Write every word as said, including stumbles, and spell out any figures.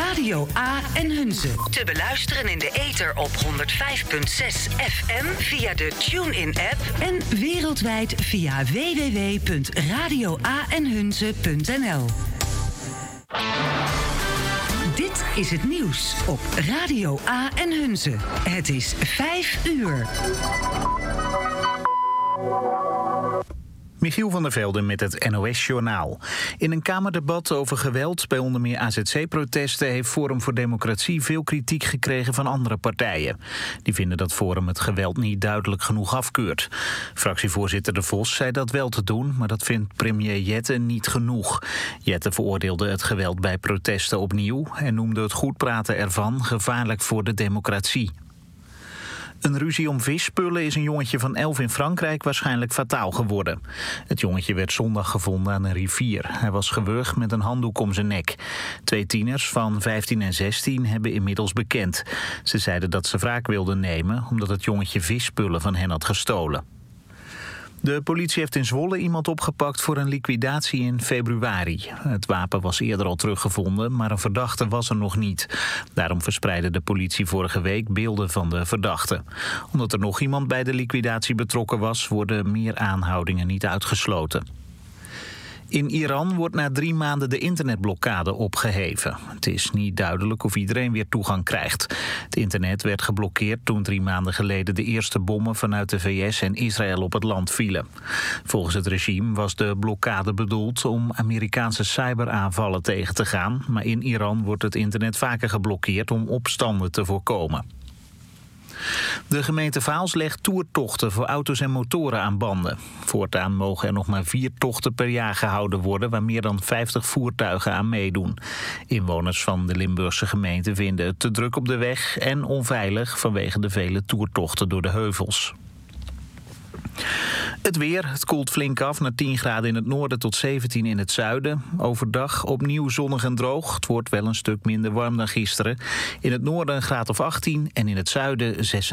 Radio A en Hunze. Te beluisteren in de ether op honderd vijf komma zes F M via de TuneIn-app en wereldwijd via w w w punt radio a en hunze punt n l. Dit is het nieuws op Radio A en Hunze. Het is vijf uur. Michiel van der Velden met het N O S-journaal. In een Kamerdebat over geweld bij onder meer A Z C-protesten... heeft Forum voor Democratie veel kritiek gekregen van andere partijen. Die vinden dat Forum het geweld niet duidelijk genoeg afkeurt. Fractievoorzitter De Vos zei dat wel te doen... maar dat vindt premier Jette niet genoeg. Jette veroordeelde het geweld bij protesten opnieuw... en noemde het goed praten ervan gevaarlijk voor de democratie. Een ruzie om visspullen is een jongetje van elf in Frankrijk waarschijnlijk fataal geworden. Het jongetje werd zondag gevonden aan een rivier. Hij was gewurgd met een handdoek om zijn nek. Twee tieners van vijftien en zestien hebben inmiddels bekend. Ze zeiden dat ze wraak wilden nemen omdat het jongetje visspullen van hen had gestolen. De politie heeft in Zwolle iemand opgepakt voor een liquidatie in februari. Het wapen was eerder al teruggevonden, maar een verdachte was er nog niet. Daarom verspreidde de politie vorige week beelden van de verdachte. Omdat er nog iemand bij de liquidatie betrokken was, worden meer aanhoudingen niet uitgesloten. In Iran wordt na drie maanden de internetblokkade opgeheven. Het is niet duidelijk of iedereen weer toegang krijgt. Het internet werd geblokkeerd toen drie maanden geleden de eerste bommen vanuit de V S en Israël op het land vielen. Volgens het regime was de blokkade bedoeld om Amerikaanse cyberaanvallen tegen te gaan. Maar in Iran wordt het internet vaker geblokkeerd om opstanden te voorkomen. De gemeente Vaals legt toertochten voor auto's en motoren aan banden. Voortaan mogen er nog maar vier tochten per jaar gehouden worden... waar meer dan vijftig voertuigen aan meedoen. Inwoners van de Limburgse gemeente vinden het te druk op de weg... en onveilig vanwege de vele toertochten door de heuvels. Het weer, het koelt flink af naar tien graden in het noorden tot zeventien in het zuiden. Overdag opnieuw zonnig en droog. Het wordt wel een stuk minder warm dan gisteren. In het noorden een graad of achttien en in het zuiden zes.